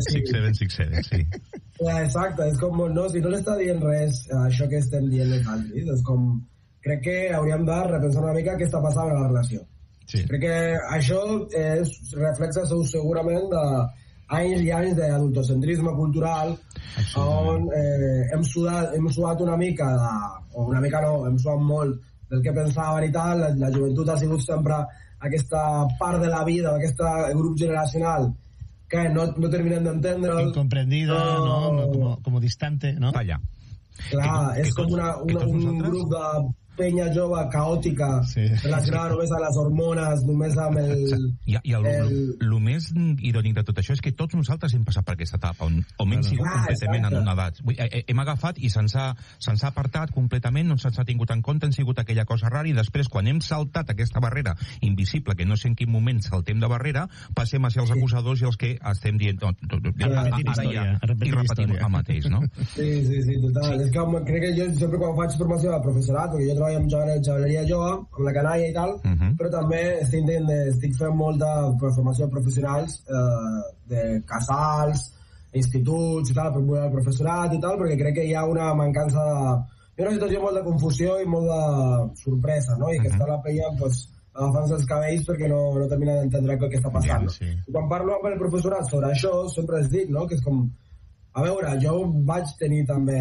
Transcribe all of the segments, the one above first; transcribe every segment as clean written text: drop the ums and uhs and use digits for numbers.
Six Seven, sí. Exacte, és com, no, si no l'està dient res això que estem dient nosaltres, és com, crec que hauríem de repensar una mica què està passant a la relació. Sí. Crec que això reflexa segurament d'anys i anys d'adultocentrisme cultural on hem sudat una mica, o una mica no, hem sudat molt del que pensaven i tal, la joventut ha sigut sempre aquesta part de la vida, aquest grup generacional que no terminen d'entendre. Incomprendida, no? Como distante, ¿no? Falla. Clar, és com un grup de penya jove caòtica relacionada només a les hormones, només amb el més irònic de tot això és que tots nosaltres hem passat per aquesta etapa on hem sigut completament anonadats. Hem agafat i se'ns ha apartat completament, no se'ns ha tingut en compte, hem sigut aquella cosa rara, i després quan hem saltat aquesta barrera invisible, que no sé en quin moment saltem de barrera, passem a ser els acusadors i els que estem dient ara ja, i repetim el mateix, no? Sí, total. És que crec que jo sempre quan faig formació de professorat, perquè jo treballo amb xavaleria jove, amb la canalla i tal, però també estic fent molta formació de professionals de casals, instituts i tal, per moure el professorat i tal, perquè crec que hi ha una mancança hi ha una situació molt de confusió i molt de sorpresa, no? I que està la penya agafant-se els cabells perquè no termina d'entendre què està passant. I quan parlo amb el professorat sobre això, sempre els dic, no?, que és com, a veure, jo vaig tenir també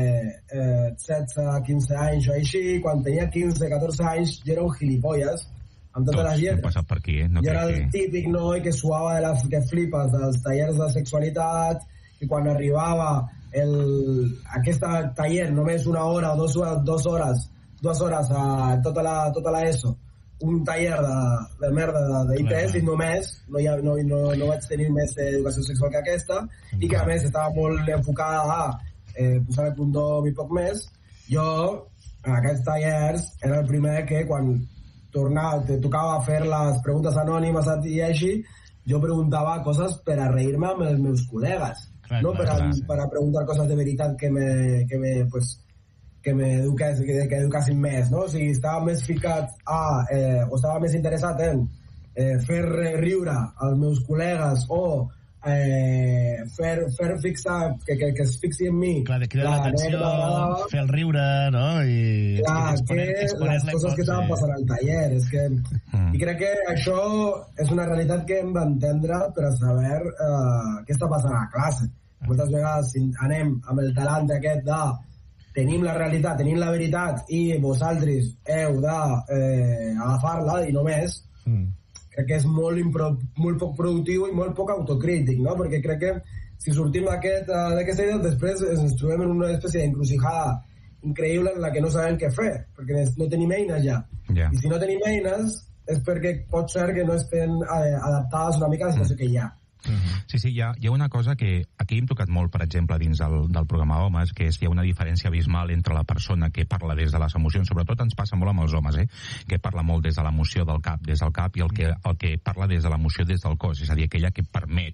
16, 15 anys o així, quan tenia 15, 14 anys jo era un gilipolles amb totes les lletres. Per aquí, jo era el típic noi que suava que flipes dels tallers de sexualitat, i quan arribava aquest taller, només una hora o dues hores a tota la ESO, un taller de merda d'ITS, i només no vaig tenir més educació sexual que aquesta, i que a més estava molt enfocada a posar el condom i poc més. Jo en aquests tallers era el primer que quan tocava fer les preguntes anònimes i així, jo preguntava coses per a reir-me amb els meus col·legues, no per a preguntar coses de veritat que m'educassin més, no? O sigui, estava més ficat o estava més interessat en fer riure als meus col·legues o fer fixar que es fixi en mi. Clar, de cridar l'atenció, fer el riure, no? I les coses que estaven passant al taller. I crec que això és una realitat que hem d'entendre per a saber què està passant a la classe. Moltes vegades anem amb el talant aquest de tenim la realitat, tenim la veritat i vosaltres heu d'agafar-la i només. Crec que és molt poc productiu i molt poc autocrític, no? Perquè crec que si sortim d'aquesta idea, després ens trobem en una espècie d'encrucijada increïble en la que no sabem què fer, perquè no tenim eines ja. I si no tenim eines és perquè pot ser que no estem adaptades una mica a la situació que hi ha. Sí, hi ha una cosa que aquí hem tocat molt, per exemple, dins del programa Homes, que és que hi ha una diferència abismal entre la persona que parla des de les emocions, sobretot ens passa molt amb els homes, que parla molt des de l'emoció des del cap, i el que parla des de l'emoció des del cos, és a dir, aquella que permet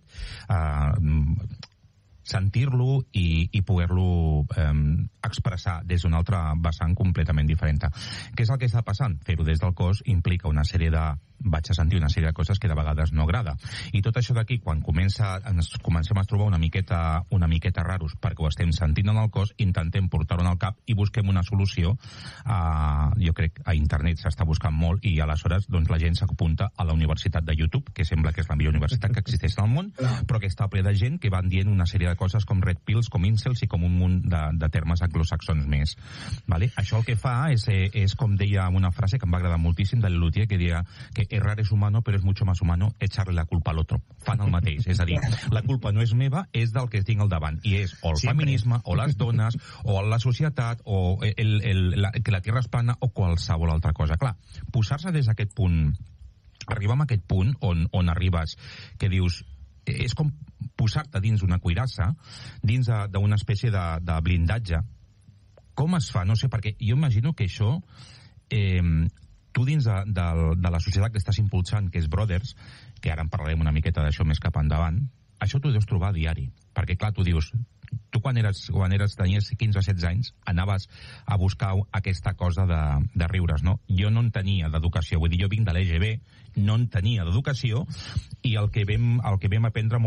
sentir-lo i poder-lo expressar des d'un altre vessant completament diferent. Què és el que està passant? Fer-ho des del cos implica vaig a sentir una sèrie de coses que de vegades no agrada. I tot això d'aquí, quan ens comencem a trobar una miqueta raros perquè ho estem sentint en el cos, intentem portar-ho en el cap i busquem una solució. Jo crec a internet s'està buscant molt, i aleshores la gent s'apunta a la Universitat de YouTube, que sembla que és la millor universitat que existeix en el món, però que està ple de gent que van dient una sèrie de coses com red pills, com incels i com un munt de termes anglosaxons més. Això el que fa és com deia una frase que em va agradar moltíssim de Lelutier, que deia que errar es humano, pero es mucho más humano echarle la culpa al otro. Fan el mateix, és a dir, la culpa no és meva, és del que tinc al davant, i és o el feminisme, o les dones, o la societat, o que la tierra es plana, o qualsevol altra cosa. Clar, posar-se des d'aquest punt, arribar a aquest punt on arribes, que dius, és com posar-te dins una cuirassa, dins d'una espècie de blindatge. Com es fa? No sé, perquè jo imagino que això tu dins de la societat que estàs impulsant, que és Brothers, que ara en parlarem una miqueta d'això més cap endavant, això t'ho deus trobar a diari, perquè clar, tu dius, tu quan tenies 15 o 16 anys anaves a buscar aquesta cosa de riures, no? Jo no en tenia d'educació, vull dir, jo vinc de l'EGB, no en tenia d'educació, i el que vam aprendre